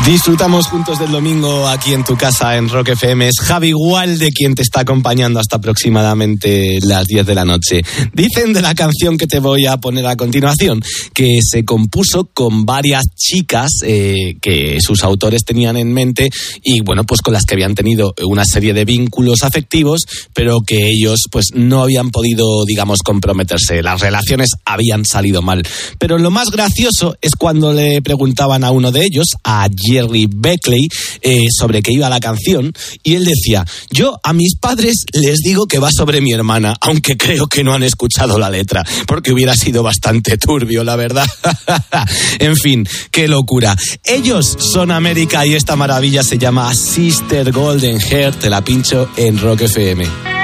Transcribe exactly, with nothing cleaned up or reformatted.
Disfrutamos juntos del domingo aquí en tu casa en Rock F M. Es Javi Gualde quien te está acompañando hasta aproximadamente las diez de la noche. Dicen de la canción que te voy a poner a continuación que se compuso con varias chicas eh, que sus autores tenían en mente y bueno, pues con las que habían tenido una serie de vínculos afectivos, pero que ellos pues no habían podido, digamos, comprometerse. Las relaciones habían salido mal. Pero lo más gracioso es cuando le preguntaban a uno de ellos, a Jerry Beckley, eh, sobre qué iba la canción, y él decía: yo a mis padres les digo que va sobre mi hermana, aunque creo que no han escuchado la letra, porque hubiera sido bastante turbio, la verdad. En fin, qué locura. Ellos son América y esta maravilla se llama Sister Golden Hair. Te la pincho en Rock F M.